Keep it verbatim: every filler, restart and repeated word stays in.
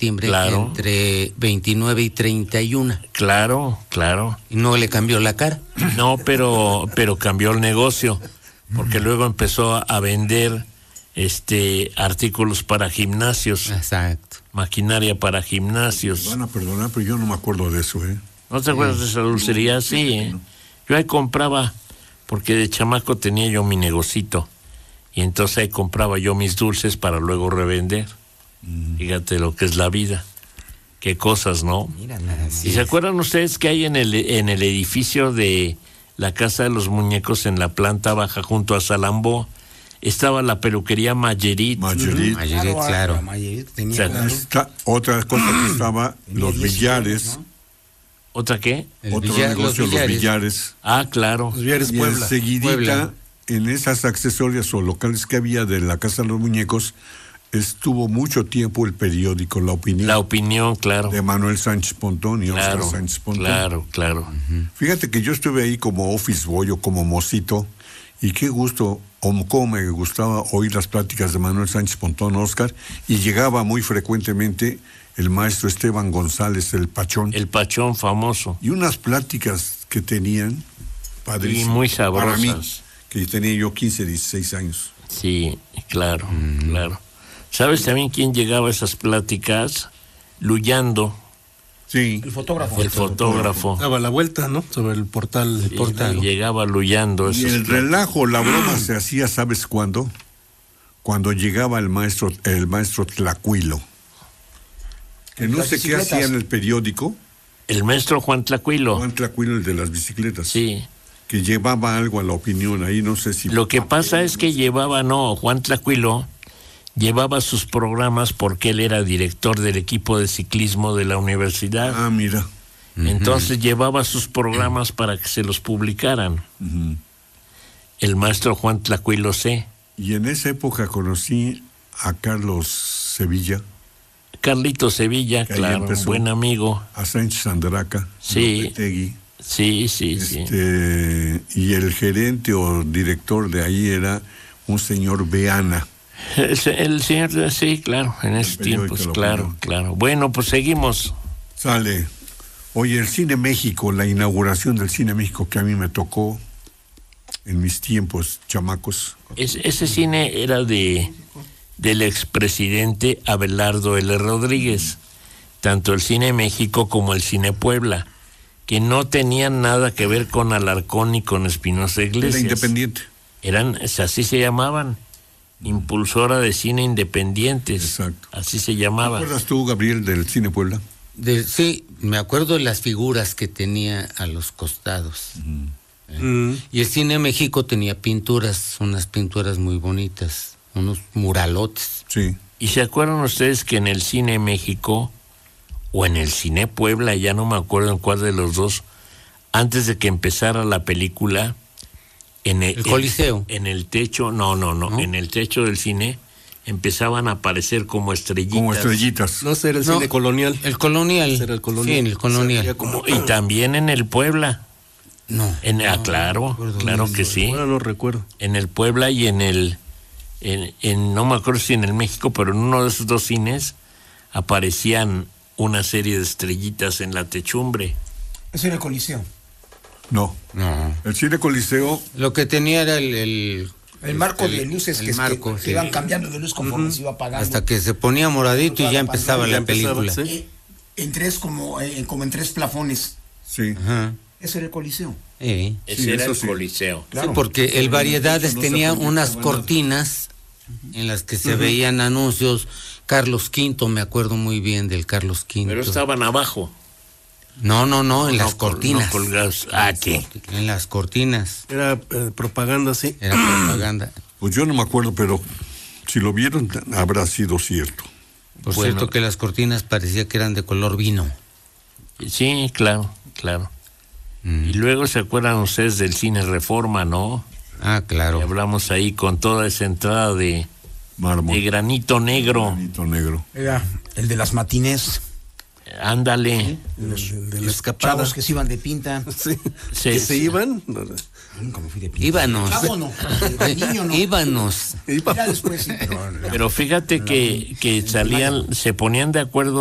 septiembre, claro, entre veintinueve y treinta y uno. Claro, claro. ¿Y no le cambió la cara? No, pero, pero cambió el negocio, porque luego empezó a vender este artículos para gimnasios. Exacto. Maquinaria para gimnasios. Me van a perdonar, pero yo no me acuerdo de eso, ¿eh? ¿No te acuerdas de esa dulcería? Sí, ¿eh? Yo ahí compraba, porque de chamaco tenía yo mi negocito, y entonces ahí compraba yo mis dulces para luego revender. Mm. Fíjate lo que es la vida. Qué cosas, ¿no? Mira, nada más. ¿Y se acuerdan ustedes que hay en el, en el edificio de la Casa de los Muñecos, en la planta baja, junto a Salambó, estaba la peluquería Mayerit? Mayerit. Mayerit, claro. Mayerit tenía, O sea, claro. Esta, otra cosa que estaba, los billares. ¿no? ¿Otra qué? El Otro billar- negocio, los los billares. billares. Ah, claro. Los Villares Y Puebla. enseguidita, Puebla. en esas accesorias o locales que había de la Casa de los Muñecos, estuvo mucho tiempo el periódico La Opinión. La Opinión, claro. De Manuel Sánchez Pontón y Claro, Oscar Sánchez Pontón. claro, claro. Uh-huh. Fíjate que yo estuve ahí como office boy o como mocito, y qué gusto, o cómo me gustaba oír las pláticas de Manuel Sánchez Pontón, Oscar, y llegaba muy frecuentemente el maestro Esteban González, el Pachón. El Pachón famoso. Y unas pláticas que tenían padrísimas. Y muy sabrosas. Para mí, que tenía yo quince, dieciséis años. Sí, claro, mm. claro. ¿Sabes también quién llegaba a esas pláticas? Luyando. Sí. El fotógrafo. El fotógrafo. Daba la vuelta, ¿no? Sobre el portal. El portal. Llegaba Luyando. Y el pláticas. relajo, la broma se hacía, ¿sabes cuándo? Cuando llegaba el maestro, el maestro Tlacuilo. Que no Las sé qué bicicletas. hacía en el periódico. El maestro Juan Tlacuilo. Juan Tlacuilo, el de las bicicletas. Sí. Que llevaba algo a La Opinión, ahí no sé si... Lo que pasa es que llevaba, no, Juan Tlacuilo llevaba sus programas porque él era director del equipo de ciclismo de la universidad. Ah, mira. Entonces uh-huh. llevaba sus programas para que se los publicaran. Uh-huh. El maestro Juan Tlacuilo C. Y en esa época conocí a Carlos Sevilla. Carlito Sevilla, claro, buen amigo. A Sánchez Andraca. Sí. Lopetegui. Sí, sí, este, sí. Y el gerente o director de ahí era un señor Beana. El, el señor, sí, claro, en esos tiempos, claro, claro. Bueno, pues seguimos. Sale. Oye, el Cine México, la inauguración del Cine México que a mí me tocó en mis tiempos, chamacos. Es, ese cine era de del expresidente Abelardo L. Rodríguez, tanto el Cine México como el Cine Puebla, que no tenían nada que ver con Alarcón ni con Espinosa Iglesias. Era independiente. Eran, así se llamaban, Impulsora de Cine Independientes. Exacto. Así se llamaba. ¿Te acuerdas tú, Gabriel, del Cine Puebla? De, sí, me acuerdo de las figuras que tenía a los costados. Mm. ¿Eh? Mm. Y el Cine México tenía pinturas, unas pinturas muy bonitas, unos muralotes. Sí. ¿Y se acuerdan ustedes que en el Cine México o en el Cine Puebla, ya no me acuerdo en cuál de los dos, antes de que empezara la película, en el, el Coliseo, en, en el techo, no, no, no, ¿no? En el techo del cine empezaban a aparecer como estrellitas. Como estrellitas. No sé, era el no, cine colonial. El colonial. Era el colonial. Sí, en el colonial. O sea, como... Y también en el Puebla. No. En, no ah, claro, no claro no, que no, sí. Ahora no recuerdo. En el Puebla y en el, en, en, no me acuerdo si en el México, pero en uno de esos dos cines aparecían una serie de estrellitas en la techumbre. Eso era el Coliseo. No. No. El Cine Coliseo. Lo que tenía era el... El, el marco el, de luces el que, marco, que, sí. que iban cambiando de luz conforme uh-huh. se iba apagando. Hasta que se ponía moradito y ya empezaba la, la película. Empezaba, ¿sí? En tres, como, eh, como en tres plafones. Sí. Ajá. Eso era el Coliseo. Sí. Ese sí, era el sí. Coliseo. Claro. Sí, porque el Variedades no tenía unas cortinas uh-huh. en las que se uh-huh. veían anuncios. Carlos Quinto, me acuerdo muy bien del Carlos Quinto. Pero estaban abajo. No, no, no, en no, las cortinas. No colgados. Ah, ¿qué? En las cortinas. Era eh, propaganda, sí. Era propaganda. Pues yo no me acuerdo, pero si lo vieron, habrá sido cierto. Por bueno. cierto que las cortinas parecía que eran de color vino. Sí, claro, claro. Mm. Y luego se acuerdan ustedes del Cine Reforma, ¿no? Ah, claro. Y hablamos ahí con toda esa entrada de, Mármol. de granito negro. Granito negro. Era el de las matinés. Ándale. ¿Sí? Los, el de los la escapada. chavos que se iban de pinta. Sí. Sí, ¿Que se sí. iban? ¿Cómo fui de pinta? Íbanos. Chavo, no. El niño, no. Íbanos. Ya después, sí, pero, pero fíjate que, que salían, se ponían de acuerdo